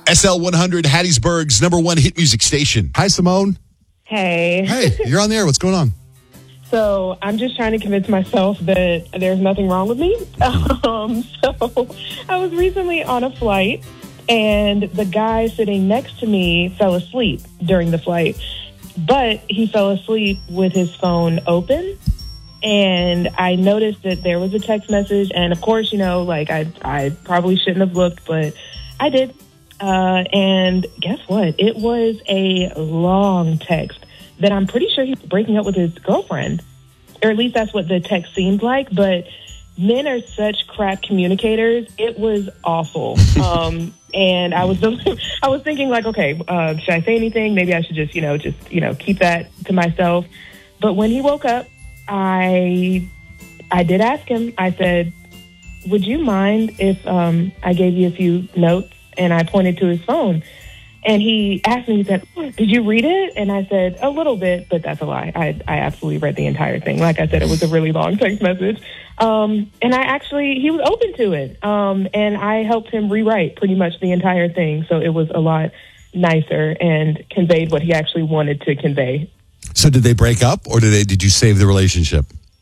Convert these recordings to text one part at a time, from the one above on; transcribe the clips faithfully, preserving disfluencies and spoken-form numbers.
S L one hundred, Hattiesburg's number one hit music station. Hi, Simone. Hey. Hey, you're on the air. What's going on? So I'm just trying to convince myself that there's nothing wrong with me. Um, so I was recently on a flight, and the guy sitting next to me fell asleep during the flight. But he fell asleep with his phone open. And I noticed that there was a text message. And, of course, you know, like I, I probably shouldn't have looked, but I did. Uh, and guess what? It was a long text that I'm pretty sure he was breaking up with his girlfriend. Or at least that's what the text seemed like. But men are such crap communicators. It was awful. um, and I was I was thinking, like, okay, uh, should I say anything? Maybe I should just, you know, just, you know, keep that to myself. But when he woke up, I I did ask him. I said, would you mind if um, I gave you a few notes? And I pointed to his phone. And he asked me, he said, did you read it? And I said, a little bit, but that's a lie. I, I absolutely read the entire thing. Like I said, it was a really long text message. Um, and I actually, he was open to it. Um, and I helped him rewrite pretty much the entire thing. So it was a lot nicer and conveyed what he actually wanted to convey. So did they break up, or did they? Did you save the relationship?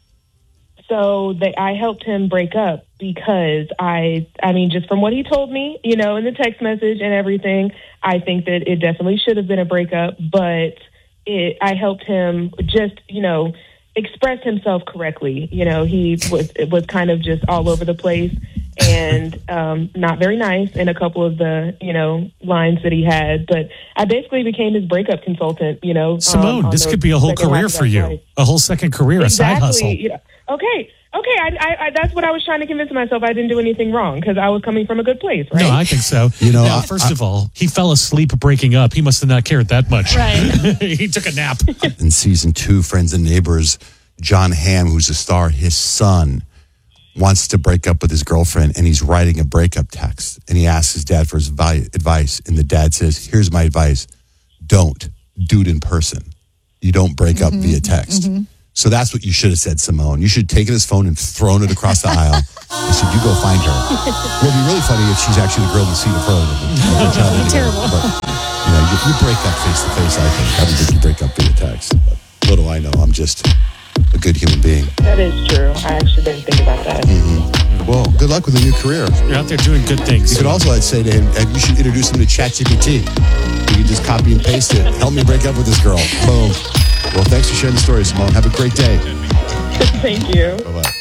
So they, I helped him break up because I, I mean, just from what he told me, you know, in the text message and everything, I think that it definitely should have been a breakup, but it, I helped him just, you know, express himself correctly. You know, he was, it was kind of just all over the place and um, not very nice in a couple of the, you know, lines that he had. But I basically became his breakup consultant, you know. Simone, um, this could be a whole career for you, flight. a whole second career, exactly, a side hustle. You know, okay. Okay, I, I, I, that's what I was trying to convince myself. I didn't do anything wrong because I was coming from a good place, right? No, I think so. You know, now, I- first I- of all, he fell asleep breaking up. He must have not cared that much. Right. He took a nap. In season two, Friends and Neighbors, John Hamm, who's a star, his son wants to break up with his girlfriend, and he's writing a breakup text. And he asks his dad for his vi- advice. And the dad says, here's my advice. Don't do it in person. You don't break up via text. Mm-hmm. So that's what you should have said, Simone. You should have taken his phone and thrown it across the aisle. I said, you go find her. It would be really funny if she's actually the girl in the seat in front of him. Terrible. But, you know, you, you break up face to face, I think. I don't think you break up via text. But little I know, I'm just a good human being. That is true. I actually didn't think about that. Mm-hmm. Well, good luck with a new career. You're out there doing good things. You could also, I'd say to him, uh, you should introduce him to ChatGPT. You can just copy and paste it. Help me break up with this girl. Boom. Well, thanks for sharing the story, Simone. Have a great day. Thank you. Bye-bye.